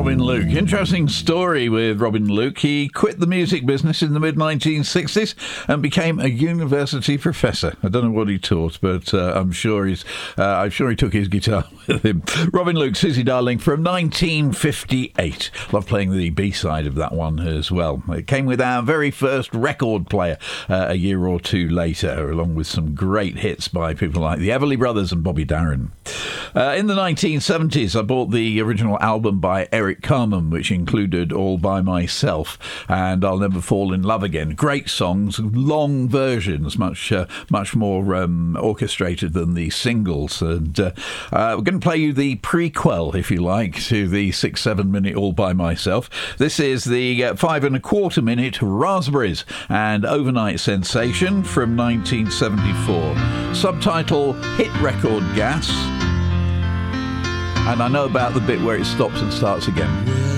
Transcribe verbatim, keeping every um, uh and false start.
Robin Luke. Interesting story with Robin Luke. He quit the music business in the mid nineteen sixties and became a university professor. I don't know what he taught, but uh, I'm sure he's. Uh, I'm sure he took his guitar with him. Robin Luke, Susie Darling from nineteen fifty-eight. Love playing the B-side of that one as well. It came with our very first record player uh, a year or two later, along with some great hits by people like the Everly Brothers and Bobby Darin. Uh, in the nineteen seventies, I bought the original album by Eric Carmen, which included All By Myself and I'll Never Fall in Love Again. Great songs, long versions, much uh, much more um, orchestrated than the singles. And uh, uh, we're going to play you the prequel, if you like, to the six, seven minute All By Myself. This is the uh, five and a quarter minute Raspberries and Overnight Sensation from nineteen seventy-four. Subtitle Hit Record Gas. And I know about the bit where it stops and starts again.